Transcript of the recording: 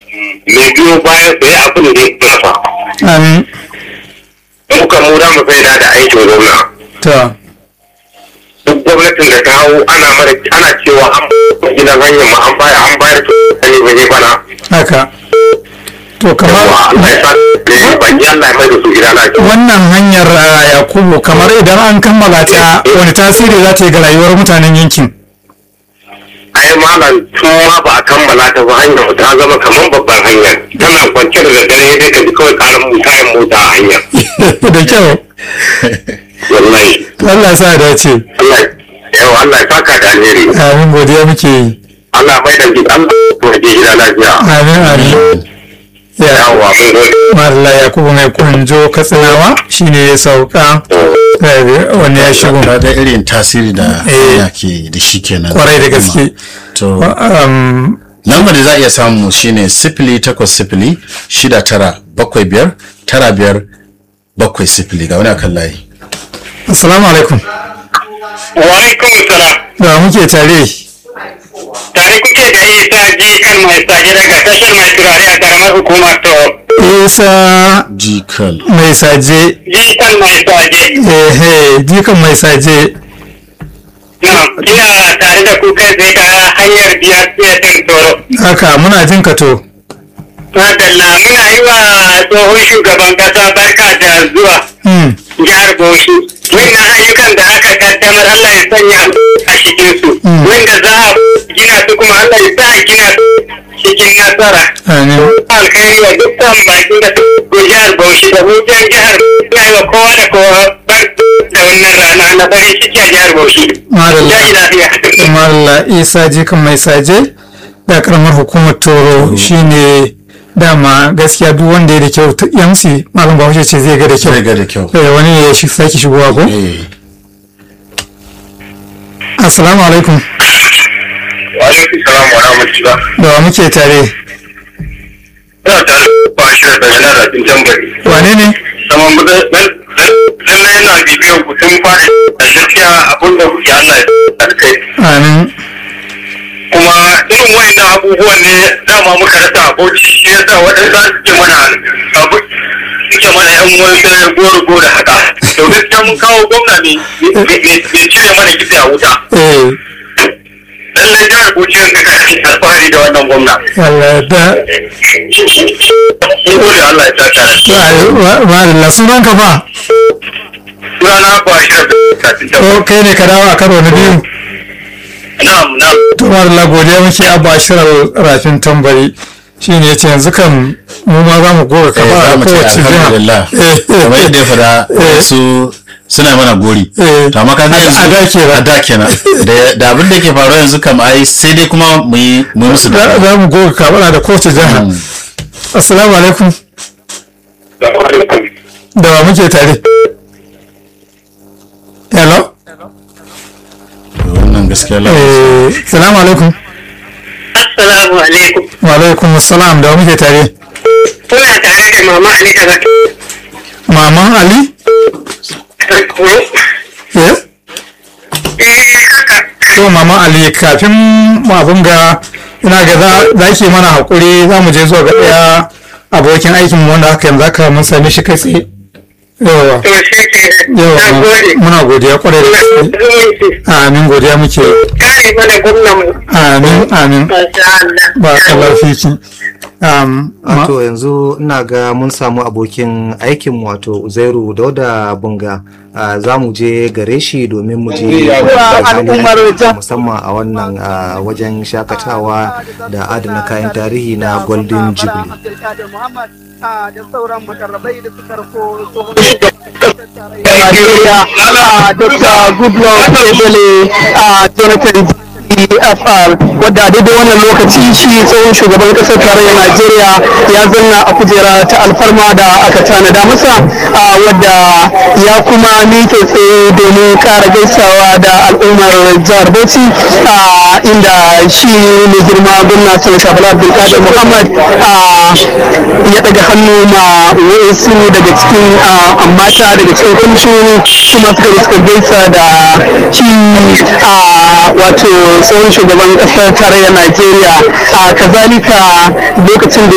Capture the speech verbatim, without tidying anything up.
mai biyo bayan sai abin da ya kafa. amin Muka mu da mu sai da aikin gwamna. to Duk gwamnatin da ta hau ana mara ana cewa an ba gidan hanyar ma an bayar an bayar to ne ba zai bana. haka to kamar Allah ya sa ban ji Allah ya mai da su gida lafiya. wannan hanyar ah, Yakubu kamar idan an kammala ta wani tasiri za ta yi ga rayuwar mutanen yankin? Ai malam tun ma ba a kammala ta ba hanyar ta zama kamar babban hanyar. Tana kwance da daddare dai ka ji kawai karan mutayen mota a hanyar. da kyau Wallahi. Allah ya sa ya dace. Allah yau Allah ya saka da alheri. Amin, godiya muke yi. Allah mai da gida Allah ya ji gida lafiya. Amin amin. Ya Yawwa mun gode. Marla Yakubu mai kunjo Katsinawa shine ya sauka eh, wani ya shigo Ka ga irin tasiri da Eh. ya ke da shi kenan. kwarai da gaske. To Um, lambar da za a iya samu shine sifili takwas sifili shida tara bakwai biyar tara biyar bakwai sifili ga wani akan layi. Assalamu alaikum. Wa alaikum salam. Da muke tare. Tare kuke da Isa ji kan mai sage daga tashar mai turare a karamar hukumar to. Isa Jikal. mai saje. Ji kan mai sage. Ehe, jikan mai saje. Na'am, ina tare da ku kai tsaye ta hanyar biyar siyatin toro. Haka muna jin ka to. Madalla muna yi wa tsohon shugaban kasa barka da zuwa Hmm. jihar Bauchi. Wannan ayyukan da aka kaddamar Allah ya sanya a cikin su. Mm. Wanda za a gina su kuma Allah ya sa a gina su cikin nasara. Amin. Alkhairi wa dukkan bakin da su jihar Bauchi da hujjar jihar ya yi wa kowa da kowa bar da wannan rana na farin ciki a jihar Bauchi. Madalla. Ya yi lafiya. Marla Isa jikan mai saje da karamar hukumar Toro shine dama gaskiya duk wanda ya da kyau ta yamsi malam Bahaushe ce zai ga da kyau. Zai ga da kyau. Eh, wani ne ya shi sake shigowa ko? Eh. Assalamu alaikum. Wa alaikum salam wa rahmatullah. Da wa muke tare? Ina tare da Bashir daga nan rafin tambari. Wane ne? Saman mu lallai yana bibiyar ku tun fara da gaskiya abin da kuke Allah ya kai. Amin. Kuma irin wayannan abubuwan ne dama muka rasa aboki shi yasa waɗanda suke mana abu suke mana yan wani sai goro goro haka. To gaskiya mun kawo gwamna ne bai cire mana kitse a wuta. Eh, Lallai jihar Bauchi yanzu ka yi alfahari da wannan gwamna. Allah ya da. Mun gode Allah ya saka. Marla sunan ka fa? Sunana Bashir kafin ta. Ko kai ne ka dawo a karo na biyu? Na'am na'am. To Marla godiya muke a Bashir rafin tambari. Shi ne ce yanzu kan mu ma za mu goga ka Eh, ba za a mu ce kowace alhamdulillah. jiha. Kamar yadda ya fada Eh. su suna mana gori. Eh. To amma ka ga yanzu A da kenan. a da kenan. Da- Da abin da ke faruwa yanzu kam ai sai dai kuma mu yi mu yi musu Za da. za mu goga ka ba da kowace jiha. Mm. Assalamu alaikum. Da wa muke tare? Hello? Wannan gaskiya la. Eh, salamu alaikum. Assalamu alaikum. Wa alaikum assalam, da wa muke tare? Kuna tare da Mama Ali daga Maman Ali? Eh? Eh haka. To Maman Ali kafin mu abun ga ina ga za za ki mana hakuri za mu je zuwa ga daya abokin aikin mu wanda haka yanzu aka mun sami shi kai tsaye. Yawa. To shi ke Yawa. na gode. Muna godiya kwarai da gaske. Zumunci. Amin, godiya muke. Kare mana gwamnan mu. Amin amin. Masha Allah. Ba kallar fiki. Um, ma- wato yanzu ina ga mun samu abokin aikin wato Uzairu Dauda Bunga. Ah, za mu je gare shi domin mu je al'ummar jihar- musamman a wannan ah, wajen shakatawa da adana kayan tarihi na Golden Jubilee. Abdulkadir Muhammad ah, da sauran makarrabai da suka rako tsohon shugaban Najeriya ah, Doctor Goodluck Ebele ah, Jonathan F R wadda a daidai wannan lokaci shi tsohon shugaban kasar tarayyar Najeriya ya zanna a kujera ta alfarma da aka tanada masa ah, wadda ya kuma miƙe tsaye domin ƙara gaisawa da al'ummar jihar Bauchi ah, inda shi mai girma gwamna sanata Bala Abdulkadir Muhammad ah, ya daga hannu ma wasu daga cikin ah, mata daga cikin kwamishinoni kuma suka zo suka gaisa da shi ah, wato tsohon shugaban ƙasar tarayyar Najeriya a kazalika lokacin da